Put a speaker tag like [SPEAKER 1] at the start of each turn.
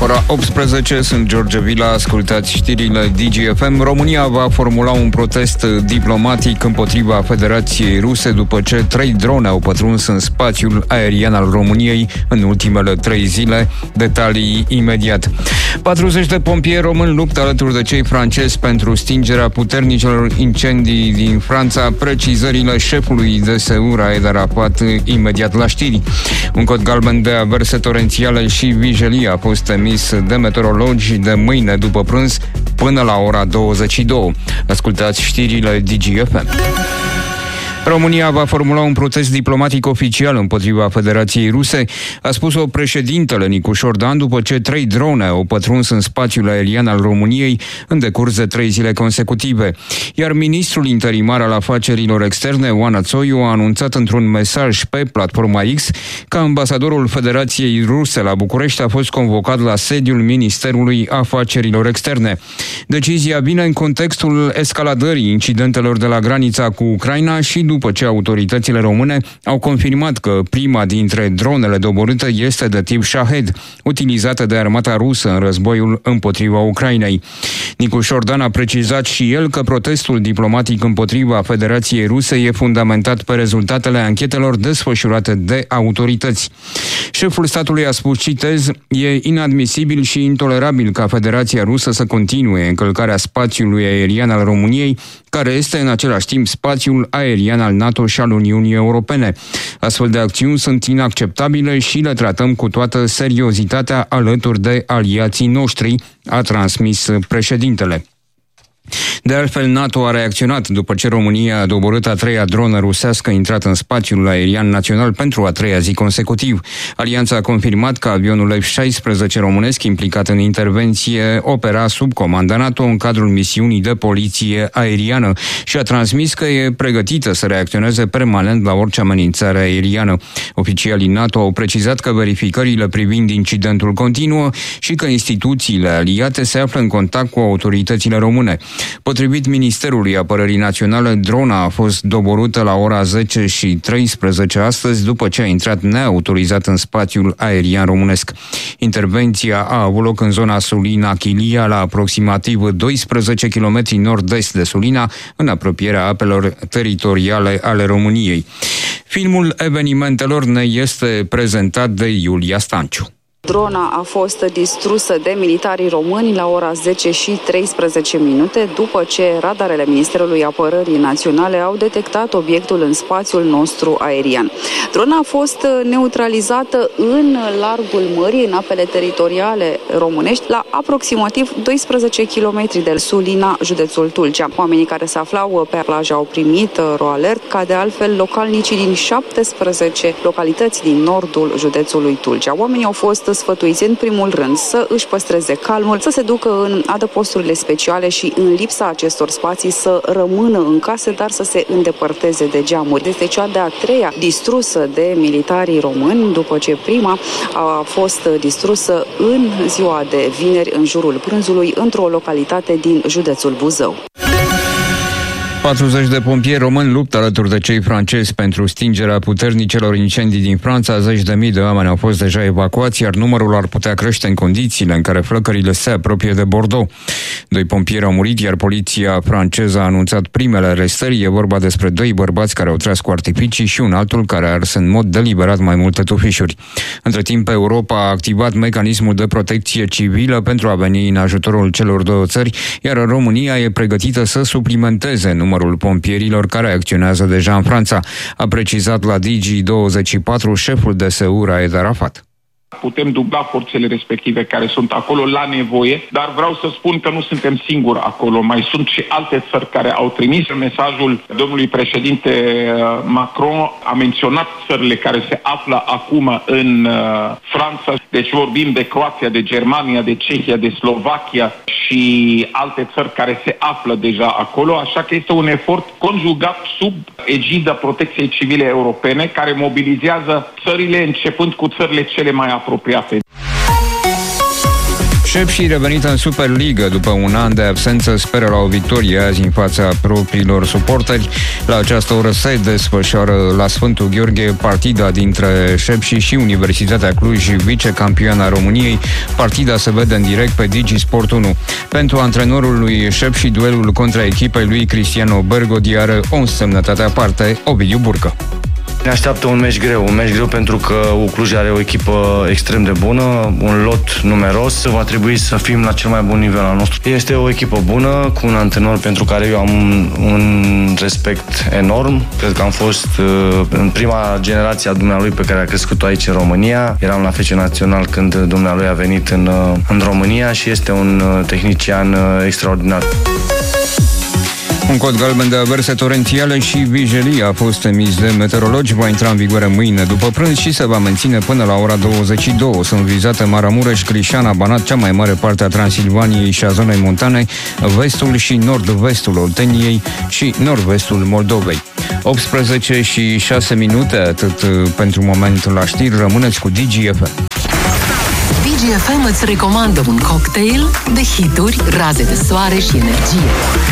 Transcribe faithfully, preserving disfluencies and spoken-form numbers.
[SPEAKER 1] Ora optsprezece, sunt George Vila, ascultați știrile D G F M. România va formula un protest diplomatic împotriva Federației Ruse după ce trei drone au pătruns în spațiul aerian al României în ultimele trei zile. Detalii imediat. patruzeci de pompieri români luptă alături de cei francezi pentru stingerea puternicelor incendii din Franța. Precizările șefului D S U, Raed Arafat, imediat la știri. Un cod galben de averse torențiale și vijelie a fost emis de meteorologi de mâine după prânz până la ora douăzeci și două. Ascultați știrile D G F M. România va formula un protest diplomatic oficial împotriva Federației Ruse, a spus-o președintele Nicușor Dan după ce trei drone au pătruns în spațiul aerian al României în decurs de trei zile consecutive. Iar ministrul interimar al afacerilor externe, Oana Țoiu, a anunțat într-un mesaj pe platforma X că ambasadorul Federației Ruse la București a fost convocat la sediul Ministerului Afacerilor Externe. Decizia vine în contextul escaladării incidentelor de la granița cu Ucraina și după ce autoritățile române au confirmat că prima dintre dronele doborâte este de tip Shahed, utilizată de armata rusă în războiul împotriva Ucrainei. Nicușor Dan a precizat și el că protestul diplomatic împotriva Federației Ruse e fundamentat pe rezultatele anchetelor desfășurate de autorități. Șeful statului a spus, citez, e inadmisibil și intolerabil ca Federația Rusă să continue încălcarea spațiului aerian al României, care este în același timp spațiul aerian al NATO și al Uniunii Europene. Astfel de acțiuni sunt inacceptabile și le tratăm cu toată seriozitatea alături de aliații noștri, a transmis președintele. De altfel, NATO a reacționat după ce România a doborât a treia dronă rusească intrată în spațiul aerian național pentru a treia zi consecutiv. Alianța a confirmat că avionul F șaisprezece românesc implicat în intervenție opera sub comanda NATO în cadrul misiunii de poliție aeriană și a transmis că e pregătită să reacționeze permanent la orice amenințare aeriană. Oficialii NATO au precizat că verificările privind incidentul continuă și că instituțiile aliate se află în contact cu autoritățile române. Potrivit Ministerului Apărării Naționale, drona a fost doborâtă la ora zece și treisprezece astăzi după ce a intrat neautorizat în spațiul aerian românesc. Intervenția a avut loc în zona Sulina-Chilia, la aproximativ doisprezece kilometri nord-est de Sulina, în apropierea apelor teritoriale ale României. Filmul evenimentelor ne este prezentat de Iulia Stanciu.
[SPEAKER 2] Drona a fost distrusă de militarii români la ora zece și treisprezece minute, după ce radarele Ministerului Apărării Naționale au detectat obiectul în spațiul nostru aerian. Drona a fost neutralizată în largul mării, în apele teritoriale românești, la aproximativ doisprezece kilometri de Sulina, județul Tulcea. Oamenii care se aflau pe plajă au primit roalert, ca de altfel localnicii din șaptesprezece localități din nordul județului Tulcea. Oamenii au fost sfătuiți în primul rând să își păstreze calmul, să se ducă în adăposturile speciale și, în lipsa acestor spații, să rămână în case, dar să se îndepărteze de geamuri. Este cea de-a treia distrusă de militarii români, după ce prima a fost distrusă în ziua de vineri, în jurul prânzului, într-o localitate din județul Buzău.
[SPEAKER 1] patruzeci de pompieri români luptă alături de cei francezi pentru stingerea puternicelor incendii din Franța. Zeci de mii de oameni au fost deja evacuați, iar numărul ar putea crește în condițiile în care flăcările se apropie de Bordeaux. Doi pompieri au murit, iar poliția franceză a anunțat primele arestări. E vorba despre doi bărbați care au tras cu artificii și un altul care a ars în mod deliberat mai multe tufișuri. Între timp, Europa a activat mecanismul de protecție civilă pentru a veni în ajutorul celor două țări, iar România e pregătită să suplimenteze numărul numărul pompierilor care acționează deja în Franța, a precizat la D G douăzeci și patru șeful D S U, Raed Arafat.
[SPEAKER 3] Putem dubla forțele respective care sunt acolo la nevoie, dar vreau să spun că nu suntem singuri acolo. Mai sunt și alte țări care au trimis mesajul domnului președinte Macron. A menționat țările care se află acum în Franța. Deci vorbim de Croația, de Germania, de Cehia, de Slovacia și alte țări care se află deja acolo. Așa că este un efort conjugat sub egida protecției civile europene care mobilizează țările începând cu țările cele mai apropiate.
[SPEAKER 1] Șepși, revenit în Superligă după un an de absență, speră la o victorie azi în fața propriilor suporteri. La această oră se desfășoară la Sfântul Gheorghe partida dintre Șepși și Universitatea Cluj, vicecampioana României. Partida se vede în direct pe DigiSport unu. Pentru antrenorul lui Șepși, duelul contra echipei lui Cristiano Bergodi are o însemnătate aparte. Ovidiu Burcă.
[SPEAKER 4] Ne așteaptă un meci greu, un meci greu pentru că Cluj are o echipă extrem de bună, un lot numeros, va trebui să fim la cel mai bun nivel al nostru. Este o echipă bună, cu un antrenor pentru care eu am un, un respect enorm. Cred că am fost uh, în prima generație a dumnealui pe care a crescut aici în România. Eram la F C Național când dumnealui a venit în, uh, în România și este un uh, tehnician uh, extraordinar.
[SPEAKER 1] Un cod galben de averse torențiale și vijelie a fost emis de meteorologi, va intra în vigoare mâine după prânz și se va menține până la ora douăzeci și două. Sunt vizate Maramureș, Crișana, Banat, cea mai mare parte a Transilvaniei și a zonei montane, vestul și nord-vestul Olteniei și nord-vestul Moldovei. optsprezece și șase minute, atât pentru moment la știri, rămâneți cu Digi F M.
[SPEAKER 5] Digi F M îți recomandă un cocktail de hituri, raze de soare și energie.